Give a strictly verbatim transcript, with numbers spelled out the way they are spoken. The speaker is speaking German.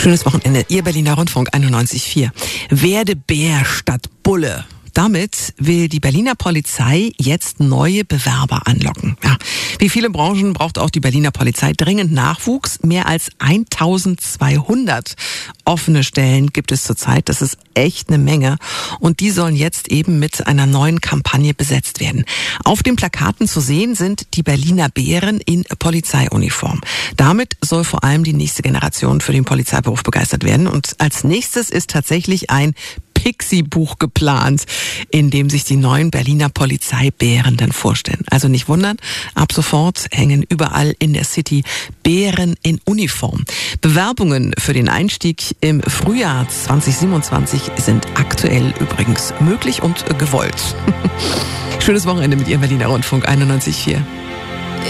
Schönes Wochenende. Ihr Berliner Rundfunk einundneunzig Komma vier. Werde Bär statt Bulle. Damit will die Berliner Polizei jetzt neue Bewerber anlocken. Ja, wie viele Branchen braucht auch die Berliner Polizei dringend Nachwuchs? Mehr als eintausendzweihundert offene Stellen gibt es zurzeit. Das ist echt eine Menge. Und die sollen jetzt eben mit einer neuen Kampagne besetzt werden. Auf den Plakaten zu sehen sind die Berliner Bären in Polizeiuniform. Damit soll vor allem die nächste Generation für den Polizeiberuf begeistert werden. Und als nächstes ist tatsächlich ein Pixie-Buch geplant, in dem sich die neuen Berliner Polizeibären dann vorstellen. Also nicht wundern, ab sofort hängen überall in der City Bären in Uniform. Bewerbungen für den Einstieg im Frühjahr zweitausendsiebenundzwanzig sind aktuell übrigens möglich und gewollt. Schönes Wochenende mit Ihrem Berliner Rundfunk einundneunzig Komma vier.